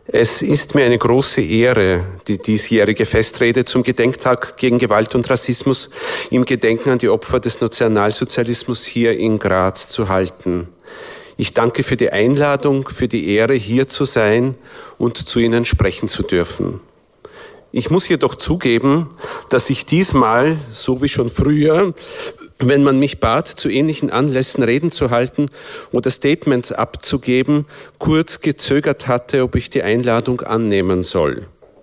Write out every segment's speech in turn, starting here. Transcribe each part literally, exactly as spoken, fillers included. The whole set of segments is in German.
Es ist mir eine große Ehre, die diesjährige Festrede zum Gedenktag gegen Gewalt und Rassismus im Gedenken an die Opfer des Nationalsozialismus hier in Graz zu halten. Ich danke für die Einladung, für die Ehre, hier zu sein und zu Ihnen sprechen zu dürfen. Ich muss jedoch zugeben, dass ich diesmal, so wie schon früher, wenn man mich bat, zu ähnlichen Anlässen Reden zu halten oder Statements abzugeben, kurz gezögert hatte, ob ich die Einladung annehmen soll.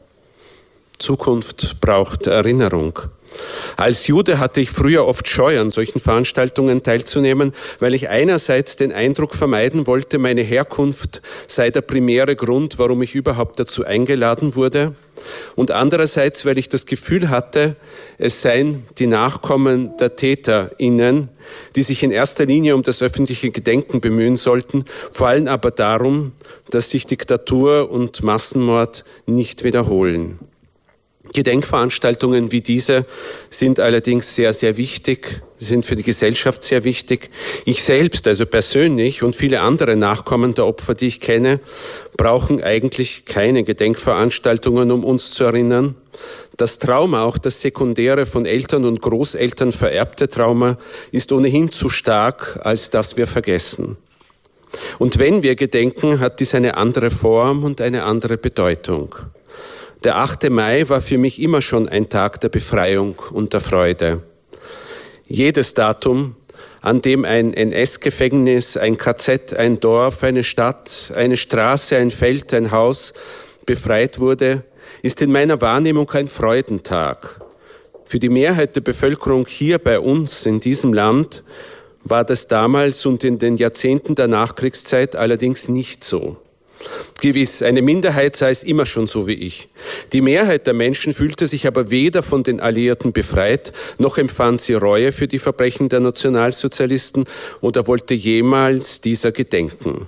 Zukunft braucht Erinnerung. Als Jude hatte ich früher oft Scheu, an solchen Veranstaltungen teilzunehmen, weil ich einerseits den Eindruck vermeiden wollte, meine Herkunft sei der primäre Grund, warum ich überhaupt dazu eingeladen wurde, und andererseits, weil ich das Gefühl hatte, es seien die Nachkommen der TäterInnen, die sich in erster Linie um das öffentliche Gedenken bemühen sollten, vor allem aber darum, dass sich Diktatur und Massenmord nicht wiederholen. Gedenkveranstaltungen wie diese sind allerdings sehr, sehr wichtig, sind für die Gesellschaft sehr wichtig. Ich selbst, also persönlich und viele andere Nachkommen der Opfer, die ich kenne, brauchen eigentlich keine Gedenkveranstaltungen, um uns zu erinnern. Das Trauma, auch das sekundäre von Eltern und Großeltern vererbte Trauma, ist ohnehin zu stark, als dass wir vergessen. Und wenn wir gedenken, hat dies eine andere Form und eine andere Bedeutung. Der achte Mai war für mich immer schon ein Tag der Befreiung und der Freude. Jedes Datum, an dem ein N S-Gefängnis, ein K Z, ein Dorf, eine Stadt, eine Straße, ein Feld, ein Haus befreit wurde, ist in meiner Wahrnehmung ein Freudentag. Für die Mehrheit der Bevölkerung hier bei uns in diesem Land war das damals und in den Jahrzehnten der Nachkriegszeit allerdings nicht so. Gewiss, eine Minderheit sei es immer schon so wie ich. Die Mehrheit der Menschen fühlte sich aber weder von den Alliierten befreit, noch empfand sie Reue für die Verbrechen der Nationalsozialisten oder wollte jemals dieser gedenken.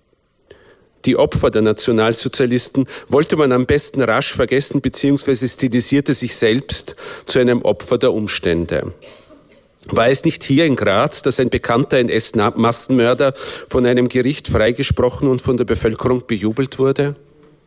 Die Opfer der Nationalsozialisten wollte man am besten rasch vergessen bzw. stilisierte sich selbst zu einem Opfer der Umstände. War es nicht hier in Graz, dass ein bekannter N S-Massenmörder von einem Gericht freigesprochen und von der Bevölkerung bejubelt wurde?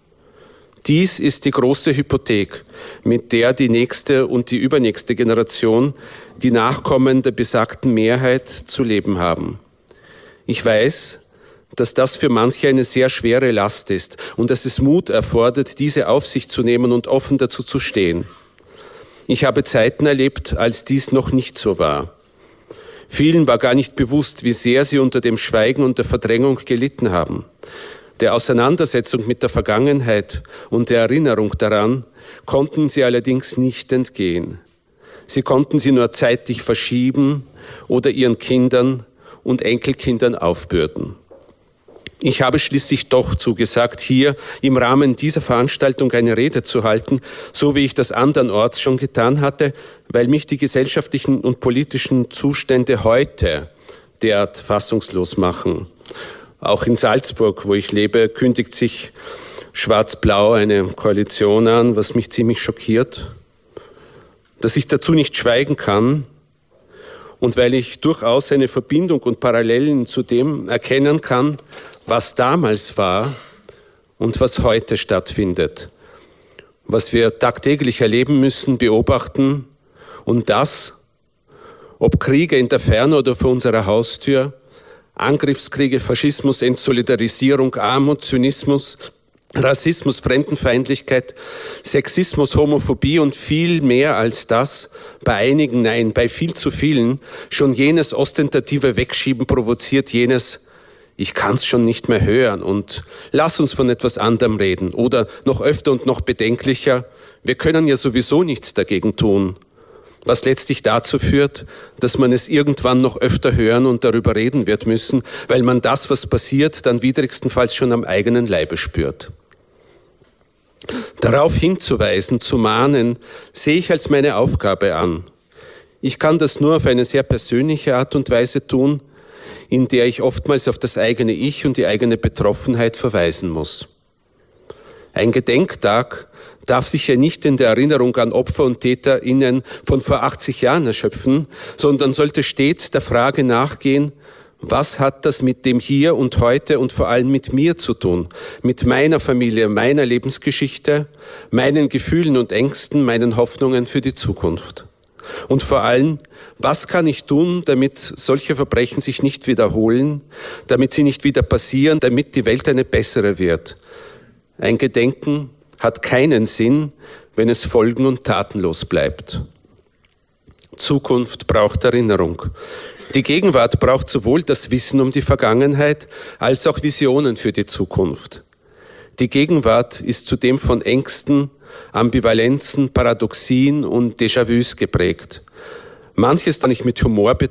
Dies ist die große Hypothek, mit der die nächste und die übernächste Generation, die Nachkommen der besagten Mehrheit, zu leben haben. Ich weiß, dass das für manche eine sehr schwere Last ist und dass es Mut erfordert, diese auf sich zu nehmen und offen dazu zu stehen. Ich habe Zeiten erlebt, als dies noch nicht so war. Vielen war gar nicht bewusst, wie sehr sie unter dem Schweigen und der Verdrängung gelitten haben. Der Auseinandersetzung mit der Vergangenheit und der Erinnerung daran konnten sie allerdings nicht entgehen. Sie konnten sie nur zeitlich verschieben oder ihren Kindern und Enkelkindern aufbürden. Ich habe schließlich doch zugesagt, hier im Rahmen dieser Veranstaltung eine Rede zu halten, so wie ich das andernorts schon getan hatte, weil mich die gesellschaftlichen und politischen Zustände heute derart fassungslos machen. Auch in Salzburg, wo ich lebe, kündigt sich Schwarz-Blau eine Koalition an, was mich ziemlich schockiert. Dass ich dazu nicht schweigen kann und weil ich durchaus eine Verbindung und Parallelen zu dem erkennen kann, was damals war und was heute stattfindet, was wir tagtäglich erleben müssen, beobachten und das, ob Kriege in der Ferne oder vor unserer Haustür, Angriffskriege, Faschismus, Entsolidarisierung, Armut, Zynismus, Rassismus, Fremdenfeindlichkeit, Sexismus, Homophobie und viel mehr als das, bei einigen, nein, bei viel zu vielen, schon jenes ostentative Wegschieben provoziert, jenes ich kann's schon nicht mehr hören und lass uns von etwas anderem reden. Oder noch öfter und noch bedenklicher, wir können ja sowieso nichts dagegen tun. Was letztlich dazu führt, dass man es irgendwann noch öfter hören und darüber reden wird müssen, weil man das, was passiert, dann widrigstenfalls schon am eigenen Leibe spürt. Darauf hinzuweisen, zu mahnen, sehe ich als meine Aufgabe an. Ich kann das nur auf eine sehr persönliche Art und Weise tun, in der ich oftmals auf das eigene Ich und die eigene Betroffenheit verweisen muss. Ein Gedenktag darf sich ja nicht in der Erinnerung an Opfer und TäterInnen von vor achtzig Jahren erschöpfen, sondern sollte stets der Frage nachgehen, Was hat das mit dem Hier und Heute und vor allem mit mir zu tun? Mit meiner Familie, meiner Lebensgeschichte, meinen Gefühlen und Ängsten, meinen Hoffnungen für die Zukunft? Und vor allem, was kann ich tun, damit solche Verbrechen sich nicht wiederholen, damit sie nicht wieder passieren, damit die Welt eine bessere wird? Ein Gedenken hat keinen Sinn, wenn es folgen- und tatenlos bleibt. Zukunft braucht Erinnerung. Die Gegenwart braucht sowohl das Wissen um die Vergangenheit als auch Visionen für die Zukunft. Die Gegenwart ist zudem von Ängsten, Ambivalenzen, Paradoxien und Déjà-vus geprägt. Manches kann ich mit Humor betrachten.